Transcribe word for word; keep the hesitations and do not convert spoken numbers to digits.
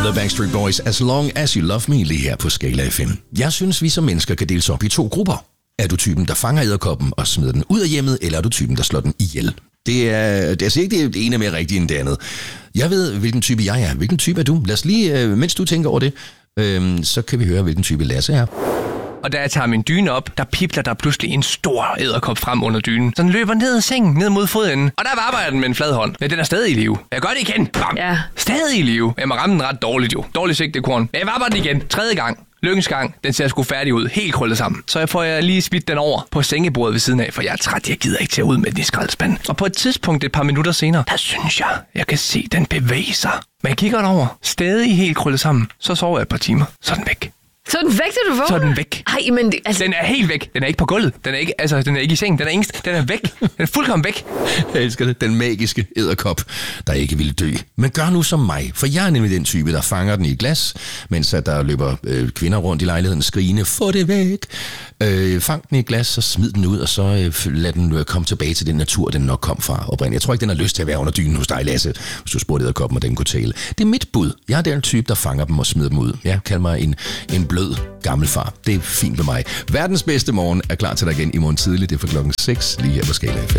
The Backstreet Boys, As Long As You Love Me, lige her på Skala F M. Jeg synes, vi som mennesker kan deles op i to grupper. Er du typen, der fanger edderkoppen og smider den ud af hjemmet, eller er du typen, der slår den ihjel? Det er, det er altså ikke det ene er mere rigtigt end det andet. Jeg ved, hvilken type jeg er. Hvilken type er du? Lad os lige, mens du tænker over det, øhm, så kan vi høre, hvilken type Lasse er. Og da jeg tager min dyne op, der pipler der pludselig en stor edderkop frem under dynen. Så den løber ned i sengen, ned mod fodenden. Og der vapper jeg den med en flad hånd. Men den er stadig i live. Jeg gør det igen. Bam. Ja. Stadig i live. Jeg må ramme den ret dårligt jo. Dårligt sigtekorn. Men jeg vapper den igen. Tredje gang. Lykkens gang. Den ser sgu færdig ud. Helt krøllet sammen. Så jeg får jeg lige smidt den over på sengebordet ved siden af, for jeg er træt. Jeg gider ikke til at ud med den i skraldespanden. Og på et tidspunkt et par minutter senere, der synes jeg, jeg kan se den bevæge sig. Men jeg kigger den over. Stadig helt krøllet sammen. Så sover jeg et par timer. Så er den væk. Så er den væk, da du vågner? Så er den væk. Ej, men det, altså... Den er helt væk. Den er ikke på gulvet. Den er ikke, altså, den er ikke i sengen. Den er, ingst. Den er væk. Den er fuldkommen væk. Jeg elsker det. Den magiske edderkop, der ikke vil dø. Men gør nu som mig, for jeg er nemlig den type, der fanger den i et glas, mens at der løber øh, kvinder rundt i lejligheden skrigende, få det væk. Øh, fang den i et glas, og smid den ud, og så øh, lad den øh, komme tilbage til den natur, den nok kom fra oprindeligt. Jeg tror ikke, den har lyst til at være under dynen hos dig, Lasse, hvis du spurgte edderkoppen, og den kunne tale. Det er mit bud. Jeg er den type, der fanger dem og smider dem ud. Jeg kalder mig en, en blød gammelfar. Det er fint med mig. Verdens bedste morgen er klar til dig igen i morgen tidlig. Det er fra klokken seks lige her på Skala F M.